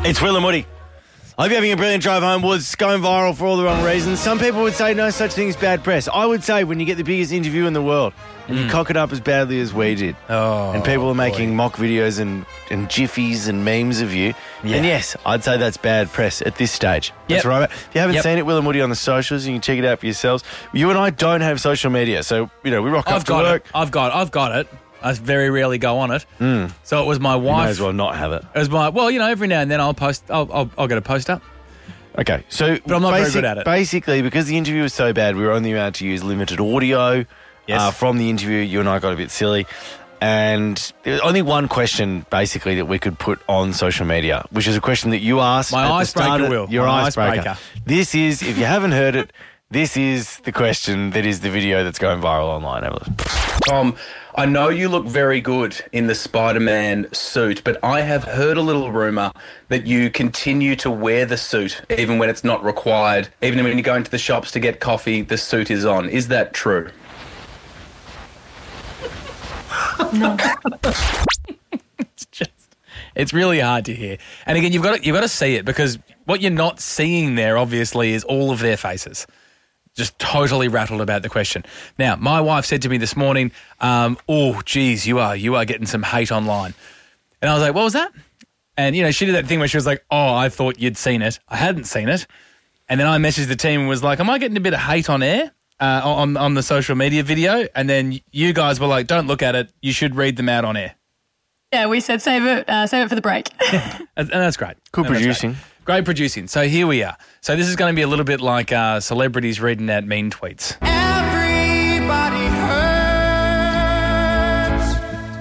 It's Will and Woody. I hope you're having a brilliant drive homewards. Going viral for all the wrong reasons. Some people would say no such thing as bad press. I would say when you get the biggest interview in the world and you cock it up as badly as we did, and people are making mock videos and jiffies and memes of you, then yes, I'd say that's bad press at this stage. That's right. If you haven't seen it, Will and Woody on the socials, you can check it out for yourselves. You and I don't have social media, so we rock up to work. I've got it. I very rarely go on it. So it was my wife. You may as well not have it. It was every now and then I'll post. I'll get a post up. Okay, so but I'm not very good at it. Basically, because the interview was so bad, we were only allowed to use limited audio from the interview. You and I got a bit silly. And there was only one question, basically, that we could put on social media, which is a question that you asked. My icebreaker, Will. Your icebreaker. This is, if you haven't heard it, this is the question that is the video that's going viral online. Have a listen. Tom, I know you look very good in the Spider-Man suit, but I have heard a little rumour that you continue to wear the suit even when it's not required. Even when you go into the shops to get coffee, the suit is on. Is that true? No. It's really hard to hear. And again, you've got to see it, because what you're not seeing there, obviously, is all of their faces. Just totally rattled about the question. Now, my wife said to me this morning, "Oh, geez, you are getting some hate online." And I was like, "What was that?" And she did that thing where she was like, "Oh, I thought you'd seen it. I hadn't seen it." And then I messaged the team and was like, "Am I getting a bit of hate on air on the social media video?" And then you guys were like, "Don't look at it. You should read them out on air." Yeah, we said save it for the break. And that's great. Good producing. Great producing. So here we are. So this is going to be a little bit like celebrities reading out mean tweets. Everybody hurts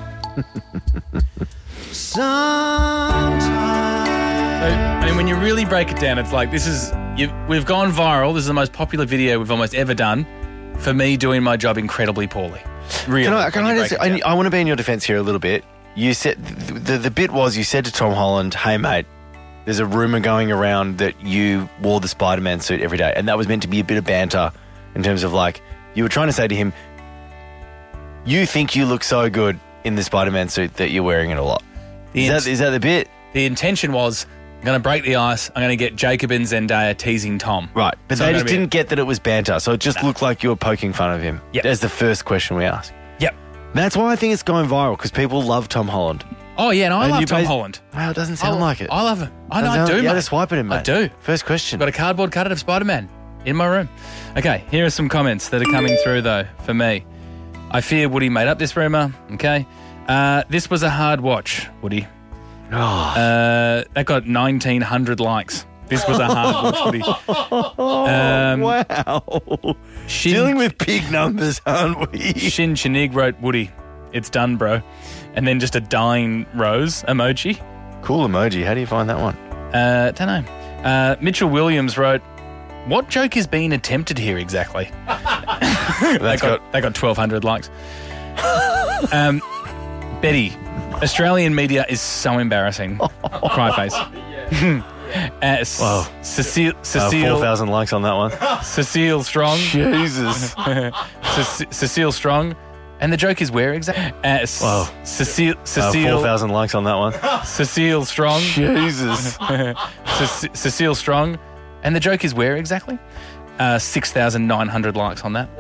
sometimes. So, when you really break it down, it's like we've gone viral. This is the most popular video we've almost ever done for me doing my job incredibly poorly. Really. I want to be in your defence here a little bit. You said the bit was you said to Tom Holland, "Hey mate, there's a rumour going around that you wore the Spider-Man suit every day." And that was meant to be a bit of banter in terms of you were trying to say to him, you think you look so good in the Spider-Man suit that you're wearing it a lot. Is that the bit? The intention was, I'm going to break the ice. I'm going to get Jacob and Zendaya teasing Tom. Right. But they just didn't get that it was banter. So it just looked like you were poking fun of him. Yep. That's the first question we asked. Yep. That's why I think it's going viral, because people love Tom Holland. Oh, yeah, and I love Tom Holland. Well, it doesn't sound like it. I love him. I do, mate. You had to swipe at him, mate. I do. First question. I've got a cardboard cutout of Spider-Man in my room. Okay, here are some comments that are coming through, though, for me. I fear Woody made up this rumour. Okay. This was a hard watch, Woody. Oh. That got 1,900 likes. This was a hard watch, Woody. Wow. Dealing with big numbers, aren't we? Shin Chinig wrote, "Woody, it's done, bro." And then just a dying rose emoji. Cool emoji. How do you find that one? Don't know. Mitchell Williams wrote, "What joke is being attempted here exactly?" They got 1,200 likes. Betty, Australian media is so embarrassing. Cry face. Wow. Cecile 4,000 likes on that one. Cecile Strong. Jesus. Cecile Strong. And the joke is where exactly? Wow. Cecile 4,000 likes on that one. Cecile Strong. Jesus. Cecile Strong. And the joke is where exactly? 6,900 likes on that.